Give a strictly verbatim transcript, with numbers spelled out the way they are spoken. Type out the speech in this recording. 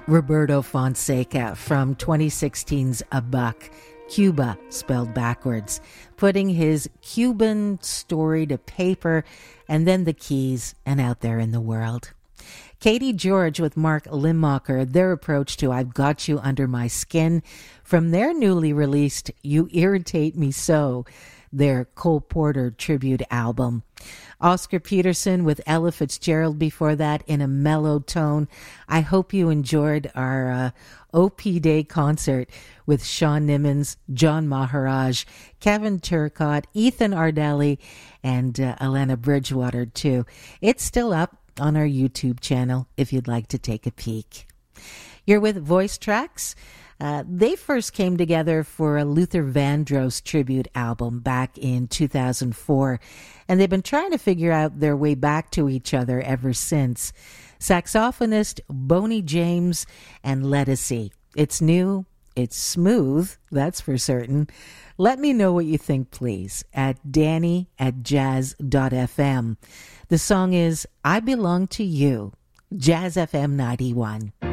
Roberto Fonseca from twenty sixteen's A Buck, Cuba spelled backwards, putting his Cuban story to paper and then the keys and out there in the world. Katie George with Mark Limmacher, their approach to I've Got You Under My Skin from their newly released You Irritate Me So, their Cole Porter tribute album. Oscar Peterson with Ella Fitzgerald before that in a mellow tone. I hope you enjoyed our uh, O P Day concert with Sean Nimmons, John Maharaj, Kevin Turcotte, Ethan Ardelli, and uh, Elena Bridgewater too. It's still up on our YouTube channel if you'd like to take a peek. You're with Voice Tracks. Uh, they first came together for a Luther Vandross tribute album back in two thousand four, and they've been trying to figure out their way back to each other ever since. Saxophonist Boney James and Lettucey. It's new, it's smooth, that's for certain. Let me know what you think, please, at danny at jazz dot f m. The song is I Belong to You, Jazz F M ninety-one.